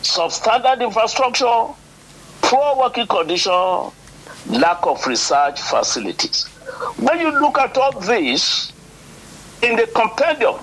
substandard infrastructure, poor working condition, lack of research facilities. When you look at all this in the compendium,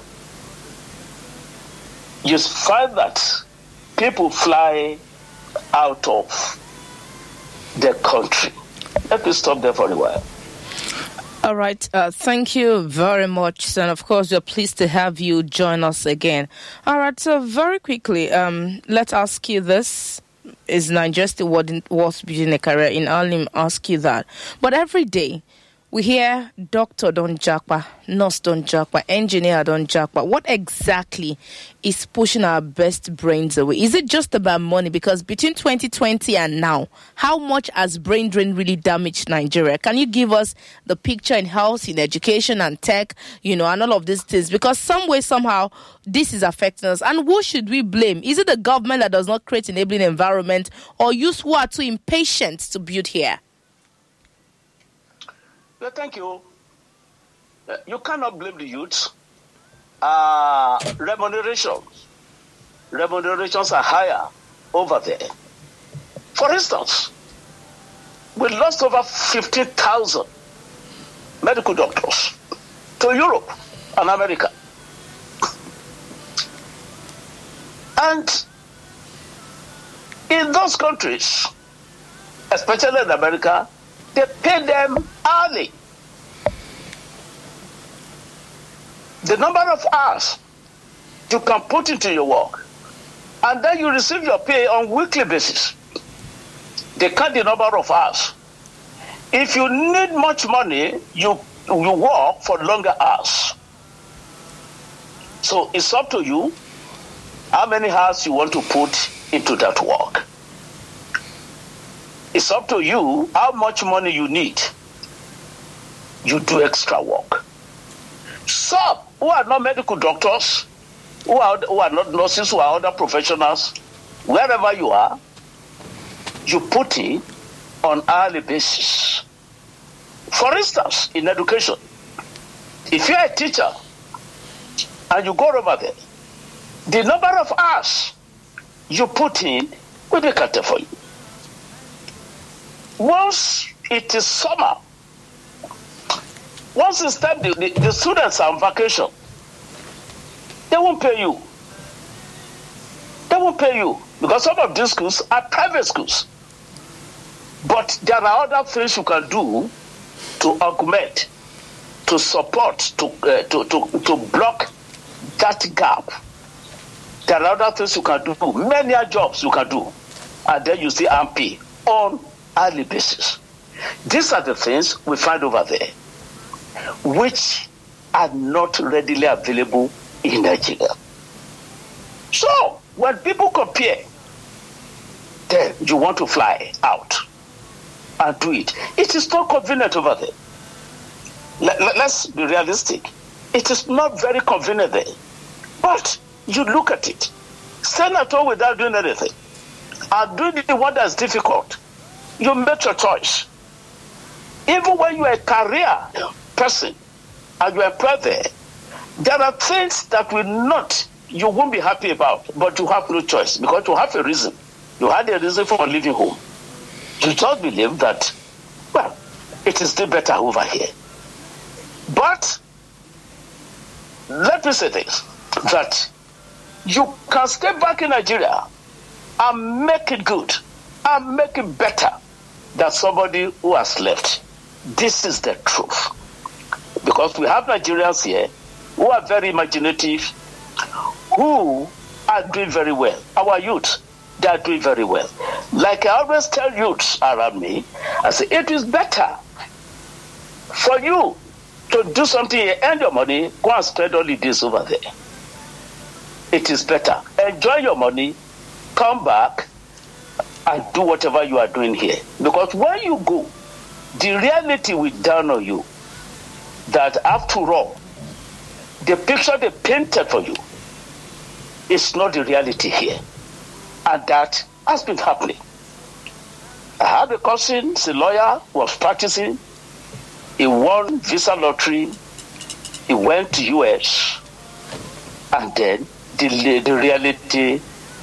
you find that people fly out of the country. Let me stop there for a while. All right. Thank you very much. And of course, we're pleased to have you join us again. All right. So very quickly, let's ask you this. Is Nigeria still worth building a career in? I'll ask you that. But every day, we hear doctor don't jackpot, nurse don't jackpot, engineer don't jackpot. What exactly is pushing our best brains away? Is it just about money? Because between 2020 and now, how much has brain drain really damaged Nigeria? Can you give us the picture in health, in education and tech, and all of these things? Because some way, somehow, this is affecting us. And who should we blame? Is it the government that does not create enabling environment, or youth who are too impatient to build here? Thank you. You cannot blame the youth. Remunerations are higher over there. For instance, we lost over 15,000 medical doctors to Europe and America. And in those countries, especially in America, they pay them early. The number of hours you can put into your work, and then you receive your pay on weekly basis. They count the number of hours. If you need much money, you work for longer hours. So it's up to you how many hours you want to put into that work. It's up to you how much money you need. You do extra work. Some who are not medical doctors, who are not nurses, who are other professionals, wherever you are, you put in on hourly basis. For instance, in education, if you're a teacher and you go over there, the number of hours you put in will be counted for you. Once it is summer, once it's time the students are on vacation, they won't pay you. They won't pay you because some of these schools are private schools. But there are other things you can do to augment, to support, to block that gap. There are other things you can do, many jobs you can do, and then you see MP on hourly basis. These are the things we find over there, which are not readily available in Nigeria. So, when people compare, then you want to fly out and do it. It is not convenient over there. Let's be realistic. It is not very convenient there. But you look at it. Staying at home without doing anything and doing the one that's difficult, you make your choice. Even when you are a career person and you are employed there are things that you won't be happy about, but you have no choice because you have a reason. You had a reason for leaving home. You just believe that, well, it is still better over here. But let me say this, that you can stay back in Nigeria and make it good and make it better than somebody who has left. This is the truth. Because we have Nigerians here who are very imaginative, who are doing very well. Our youth, they are doing very well. Like I always tell youths around me, I say, it is better for you to do something and earn your money, go and spend holidays over there. It is better. Enjoy your money, come back, and do whatever you are doing here. Because when you go, the reality will dawn on you that after all, the picture they painted for you is not the reality here. And that has been happening. I had a cousin, he's a lawyer, who was practicing. He won visa lottery. He went to US. And then the reality